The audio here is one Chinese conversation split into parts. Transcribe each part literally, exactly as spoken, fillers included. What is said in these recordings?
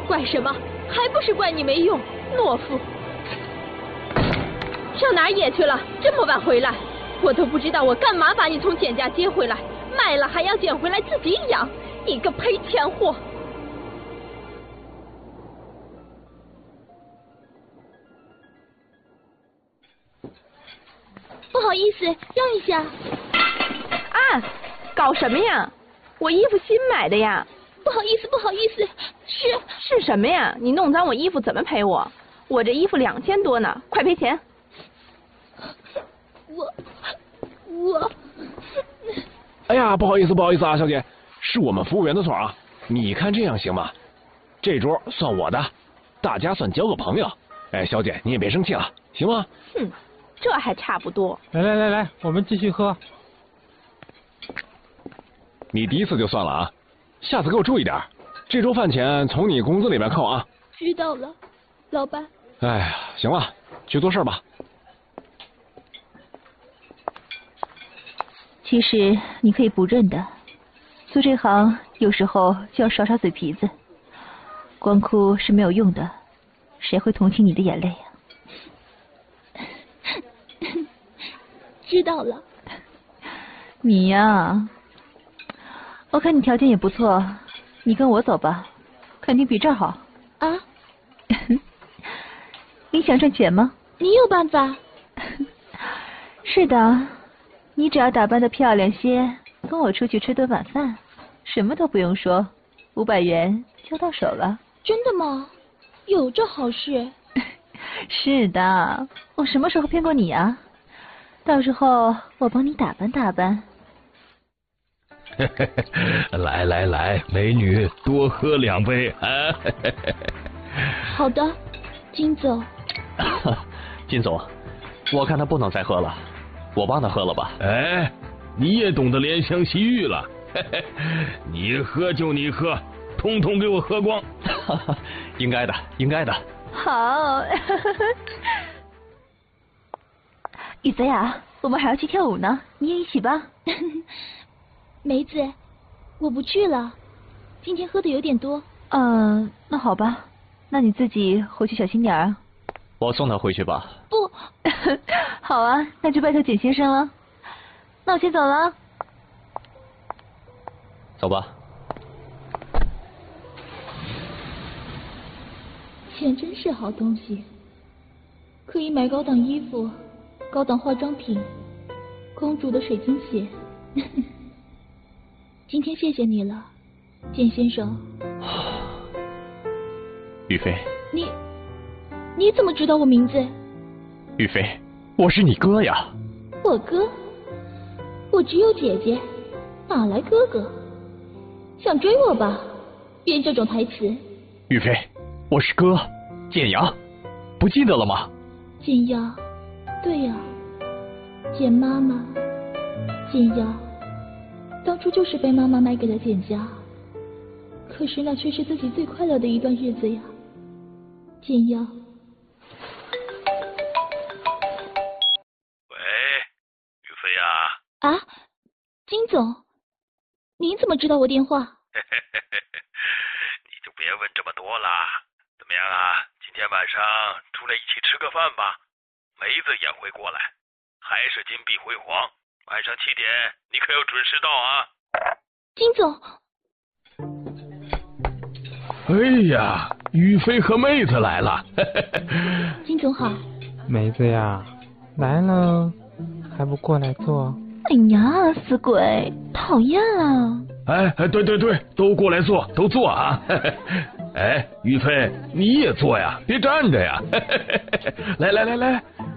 怪什么？还不是怪你没用，懦夫！上哪儿野去了？这么晚回来，我都不知道我干嘛把你从简家接回来，卖了还要捡回来自己养，你个赔钱货！不好意思，让一下。 啊，搞什么呀？我衣服新买的呀。 不好意思，不好意思，是是什么呀？你弄脏我衣服怎么赔我？我这衣服两千多呢，快赔钱！ 我我。 哎呀，不好意思，不好意思啊，小姐，是我们服务员的错啊。你看这样行吗？这桌算我的，大家算交个朋友。哎，小姐你也别生气啊，行吗？ 哼，这还差不多。 来来来来，我们继续喝。 你第一次就算了啊，下次给我注意点，这桌饭钱从你工资里边扣啊。 知道了，老板。 哎呀，行了，去做事吧。 其实你可以不认的，做这行有时候就要耍耍嘴皮子，光哭是没有用的，谁会同情你的眼泪啊？ 知道了。 你呀，我看你条件也不错，你跟我走吧，肯定比这儿好。 啊？ 你想赚钱吗？ 你有办法？ 是的，你只要打扮得漂亮些，跟我出去吃顿晚饭，什么都不用说，五百元就到手了。 真的吗？有这好事？ 是的，我什么时候骗过你啊？到时候我帮你打扮打扮。 来来来，美女，多喝两杯啊！ 好的，金总。 金总，我看他不能再喝了，我帮他喝了吧。 哎，你也懂得怜香惜玉了。你喝就你喝，通通给我喝光。 应该的，应该的。 好。雨飞啊，我们还要去跳舞呢，你也一起吧。 梅子，我不去了，今天喝的有点多。 嗯、呃，那好吧，那你自己回去小心点儿。 我送他回去吧。 不。 好啊，那就拜托简先生了。那我先走了。 走吧。 钱真是好东西，可以买高档衣服、高档化妆品、公主的水晶鞋。今天谢谢你了，简先生。 雨飞， 你你怎么知道我名字？ 雨飞，我是你哥呀。 我哥？我只有姐姐，哪来哥哥？想追我吧？编这种台词。 雨飞，我是哥，简阳，不记得了吗？ 简阳，对呀，简妈妈，简阳。当初就是被妈妈卖给了简家，可是那却是自己最快乐的一段日子呀。简阳。 喂，雨飞呀。 啊，金总，您怎么知道我电话？ 你就别问这么多了。怎么样啊？今天晚上出来一起吃个饭吧。梅子也会过来，还是金碧辉煌。晚上七点，你可要准时到啊！ 金总。 哎呀，雨飞和妹子来了。 金总好。 梅子呀，来了还不过来坐？ 哎呀，死鬼，讨厌啊！ 哎哎，对对对，都过来坐，都坐啊！哎，雨飞，你也坐呀，别站着呀！来来来来。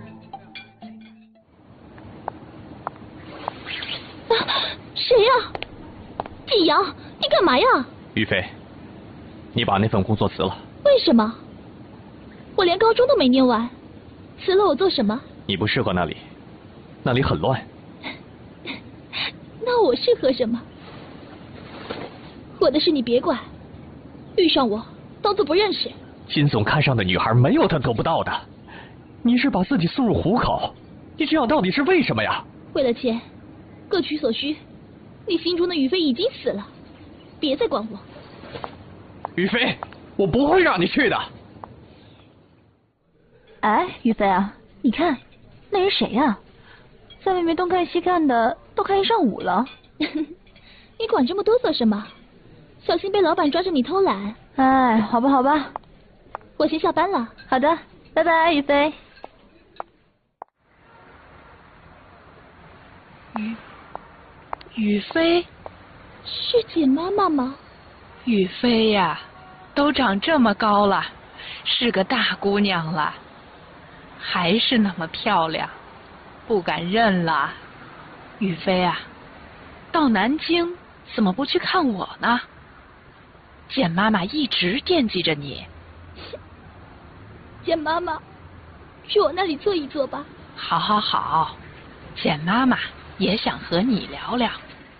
啊，谁呀？季阳，你干嘛呀？ 雨飞，你把那份工作辞了。 为什么？我连高中都没念完，辞了我做什么？ 你不适合那里，那里很乱。 那我适合什么？我的事你别管，遇上我当做不认识。 金总看上的女孩没有他得不到的，你是把自己送入虎口，你这样到底是为什么呀？ 为了钱，各取所需。你心中的雨飞已经死了，别再管我。 雨飞， 我不会让你去的。 哎，于飞啊，你看，那人谁呀、啊？在外面东看西看的，都看一上午了。 你管这么多做什么？小心被老板抓着你偷懒。 哎，好吧，好吧， 我先下班了。 好的，拜拜，于飞。 于雨飞， 是简妈妈吗？ 雨飞呀，都长这么高了，是个大姑娘了，还是那么漂亮，不敢认了。雨飞啊，到南京怎么不去看我呢？简妈妈一直惦记着你。 简妈妈，去我那里坐一坐吧。 好好好，简妈妈也想和你聊聊。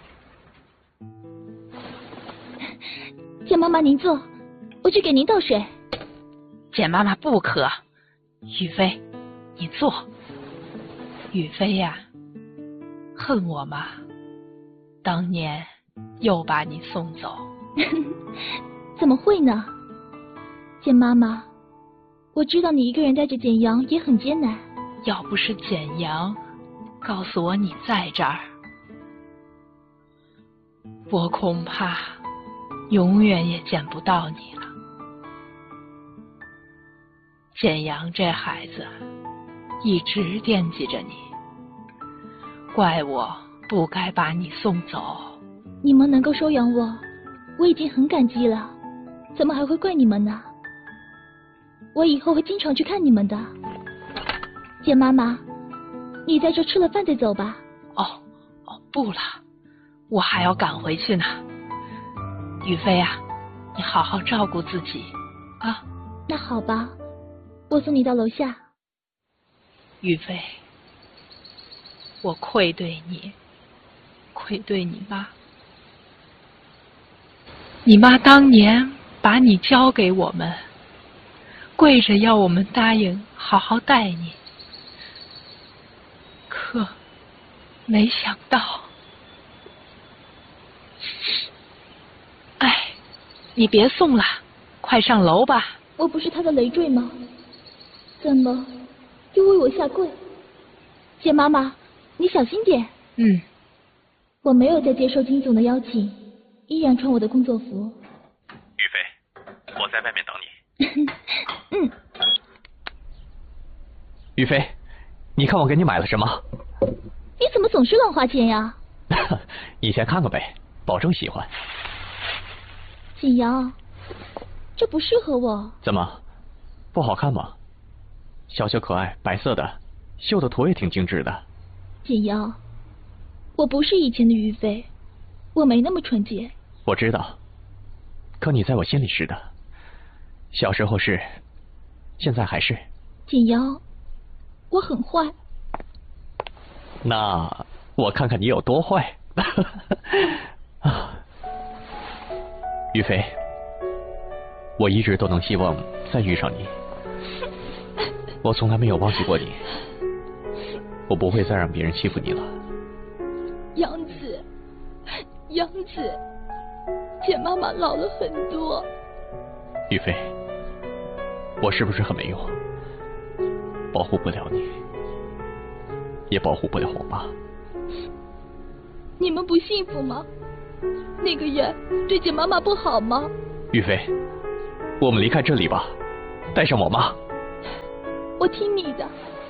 简妈妈您坐，我去给您倒水。 简妈妈不渴。雨飞，你坐。雨飞呀，恨我吗？当年又把你送走。 怎么会呢？简妈妈，我知道你一个人带着简阳也很艰难。 要不是简阳告诉我你在这儿，我恐怕永远也见不到你了。简阳这孩子一直惦记着你，怪我不该把你送走。 你们能够收养我，我已经很感激了，怎么还会怪你们呢？我以后会经常去看你们的。简妈妈，你在这吃了饭再走吧。 哦哦，不了，我还要赶回去呢。雨飞啊，你好好照顾自己啊。 那好吧，我送你到楼下。 雨飞，我愧对你，愧对你妈。你妈当年把你交给我们，跪着要我们答应好好待你，可没想到。哎，你别送了，快上楼吧。 我不是他的累赘吗？怎么又为我下跪？简妈妈，你小心点。 嗯， 我没有再接受金总的邀请，依然穿我的工作服。 于飞，我在外面等你。 嗯。 于飞，你看我给你买了什么？ 你怎么总是乱花钱呀？ 你先看看呗，保证喜欢。 景阳，这不适合我。 怎么，不好看吗？小小可爱，白色的，绣的图也挺精致的。 景阳，我不是以前的于飞，我没那么纯洁。 我知道，可你在我心里是的。小时候是，现在还是。 景阳，我很坏。 那我看看你有多坏。啊，于飞，我一直都能希望再遇上你，我从来没有忘记过你，我不会再让别人欺负你了。 杨子，杨子，简妈妈老了很多。 于飞，我是不是很没用？保护不了你，也保护不了我妈。 你们不幸福吗？那个人对简妈妈不好吗？ 于飞，我们离开这里吧，带上我妈。 我听你的。